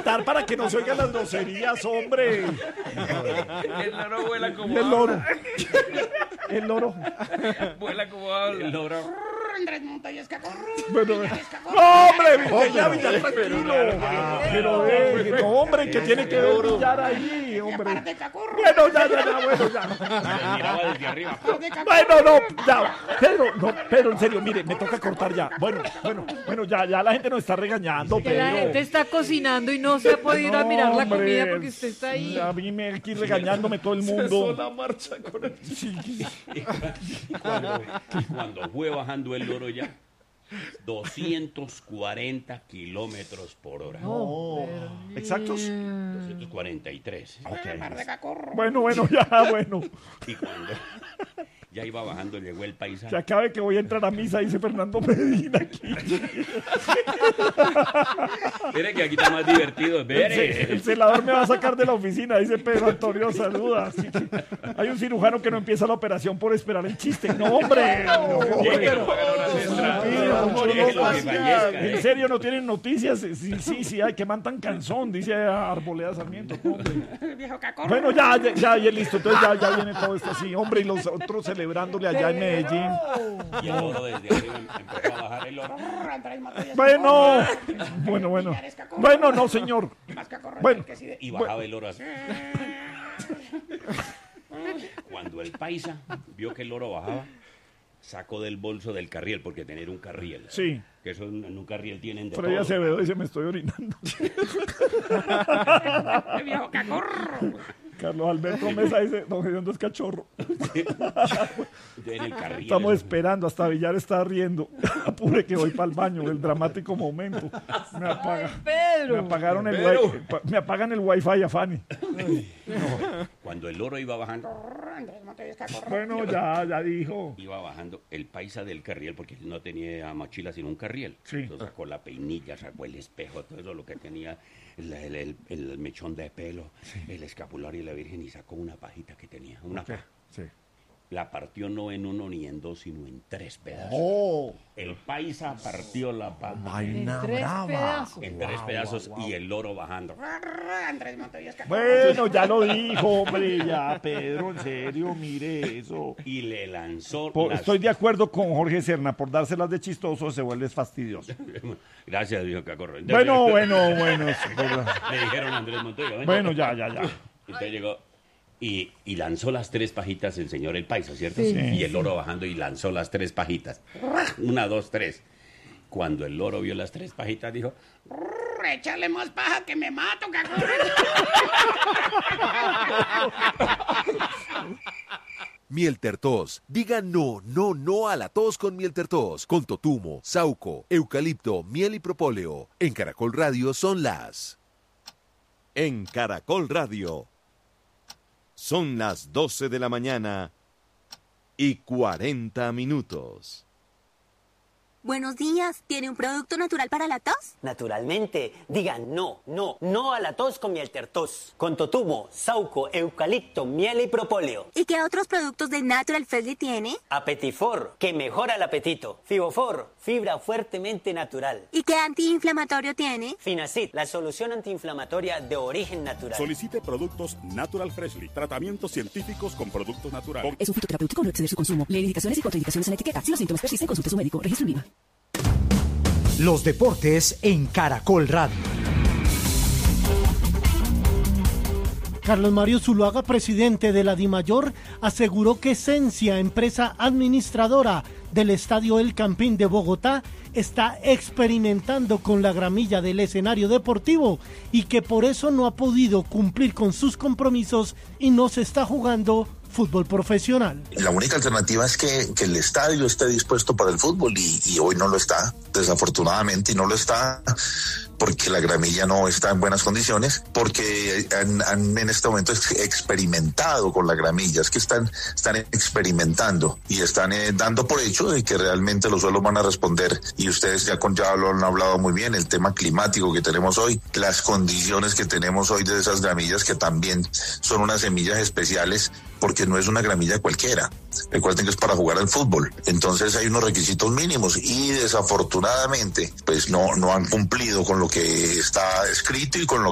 gritar para que no se oigan las groserías, hombre. El loro vuela como Y el loro. El loro. Vuela como habla. El loro. Andrés Montoya Escacorro. Bueno, no, hombre, ya, tranquilo. Pero, no, hombre, que tiene que ver Villar ahí, hombre. Bueno, ya, bueno, ya. Me miraba desde arriba. Bueno, no, ya. Pedro, en serio, mire, me toca cortar ya. Bueno, ya la gente nos está regañando, Que la gente Pedro. está cocinando y no se ha podido ir a mirar la hombre, comida porque usted está ahí. A mí me aquí regañándome todo el mundo. la marcha con el... Cuando fue bajando el loro ya, 240 kilómetros por hora. No, ¿exactos? 243. Bueno, ya, bueno. Y cuando ya iba bajando, llegó el paisa. Que acabe que voy a entrar a misa, dice Fernando Medina aquí. Mire que aquí está más divertido. El celador me va a sacar de la oficina, dice Pedro Antonio, saluda. Sí. Hay un cirujano que no empieza la operación por esperar el chiste. No, hombre. En serio, no tienen noticias. Sí, hay que man tan cansón, dice Arboleda Sarmiento. Hombre. Bueno, ya, listo. Entonces ya viene todo esto así. Hombre, y los otros celebrándole allá en Medellín. Y el loro desde arriba empezó a bajar el loro. Bueno, no, señor. Bueno, Y bajaba el loro así. Cuando el paisa vio que el loro bajaba, sacó del bolso del carriel, porque tener un carriel. Sí. Que eso en un carriel tienen de Freddy todo. Acevedo dice, me estoy orinando. ¡Qué viejo cacorro! Carlos Alberto Mesa dice, don Gediondo es cachorro. En el carriel. Estamos esperando, hasta Villar está riendo. Apure que voy para el baño, el dramático momento. Me apaga. Pedro. Me apagan el wifi a Fanny. Cuando el loro iba bajando, Bueno, ya dijo. iba bajando el paisa del carriel, porque él no tenía mochila sino un carriel. Sí. Entonces sacó la peinilla, sacó el espejo, todo eso, lo que tenía, el mechón de pelo, el escapulario y la virgen, y sacó una pajita que tenía, una paja. Sí. La partió no en uno ni en dos, sino en 3 pedazos. Oh, El paisa partió la paja vaina En 3 brava. pedazos. en 3 pedazos y el loro bajando. Andrés Montoya Escacorro. Bueno, ya lo dijo, hombre, ya, Pedro, en serio, mire eso. Y le lanzó Estoy de acuerdo con Jorge Serna, por dárselas de chistoso se vuelve fastidioso. Gracias, dijo Cacorro. Bueno. Le dijeron a Andrés Montoya. "Ven". Bueno, ya. Entonces llegó y lanzó las 3 pajitas el señor el paisa, ¿cierto? Sí. Y el loro bajando y lanzó las 3 pajitas. 1, 2, 3. Cuando el loro vio las 3 pajitas, dijo, Échale más paja que me mato, cacorro. Mieltertos. Diga no a la tos con Mieltertos. Con totumo, sauco, eucalipto, miel y propóleo. En Caracol Radio son las... En Caracol Radio. Son las 12 de la mañana y 40 minutos. Buenos días, ¿tiene un producto natural para la tos? Naturalmente, digan no a la tos con Mieltertos. Con totumo, sauco, eucalipto, miel y propóleo. ¿Y qué otros productos de Natural Freshly tiene? Apetifor, que mejora el apetito. Fibofor, fibra fuertemente natural. ¿Y qué antiinflamatorio tiene? Finacid, la solución antiinflamatoria de origen natural. Solicite productos Natural Freshly. Tratamientos científicos con productos naturales. Es un fitoterapéutico, no exceder su consumo. Lee indicaciones y contraindicaciones en la etiqueta. Si los síntomas persisten, consulte a su médico. Registro en Viva. Los deportes en Caracol Radio. Carlos Mario Zuluaga, presidente de la DIMAYOR, aseguró que Esencia, empresa administradora del Estadio El Campín de Bogotá, está experimentando con la gramilla del escenario deportivo y que por eso no ha podido cumplir con sus compromisos y no se está jugando fútbol profesional. La única alternativa es que el estadio esté dispuesto para el fútbol y hoy no lo está, desafortunadamente, y no lo está porque la gramilla no está en buenas condiciones, porque han en este momento experimentado con la gramilla, es que están experimentando y están dando por hecho de que realmente los suelos van a responder, y ustedes ya lo han hablado muy bien, el tema climático que tenemos hoy, las condiciones que tenemos hoy de esas gramillas que también son unas semillas especiales, porque no es una gramilla cualquiera. Recuerden que es para jugar al fútbol. Entonces hay unos requisitos mínimos y desafortunadamente pues no han cumplido con lo que está escrito y con lo